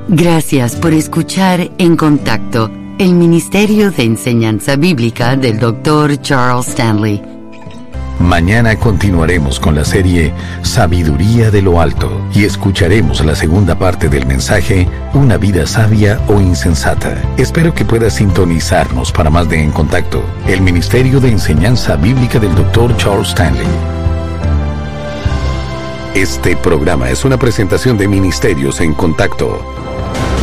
Gracias por escuchar En Contacto, el Ministerio de Enseñanza Bíblica del Dr. Charles Stanley. Mañana continuaremos con la serie Sabiduría de lo Alto y escucharemos la segunda parte del mensaje Una vida sabia o insensata. Espero que puedas sintonizarnos para más de En Contacto, el Ministerio de Enseñanza Bíblica del Dr. Charles Stanley. Este programa es una presentación de Ministerios en Contacto.